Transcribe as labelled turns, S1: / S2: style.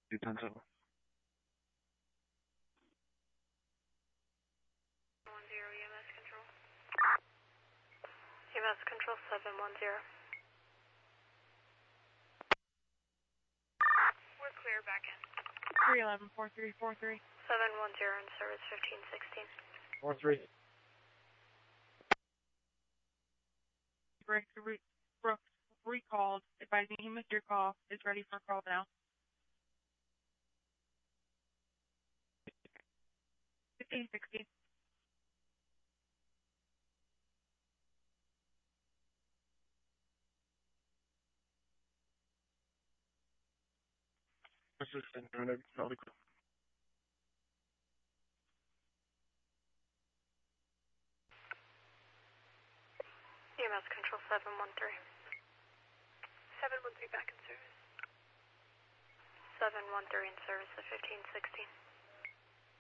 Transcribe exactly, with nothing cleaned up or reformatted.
S1: two ten seven.
S2: one zero E M S control. E M S control seven one zero. We're clear back in.
S3: three eleven four three four three.
S2: seven one zero in service fifteen sixteen.
S1: four three.
S3: Brooks, re- Brooks recalled. Advising he missed your call. Is ready for call now. fifteen sixteen.
S1: Assistant, Renee, Valley Crew.
S2: E M S control seven one three. seven one three back in service. seven one three in service at fifteen sixteen.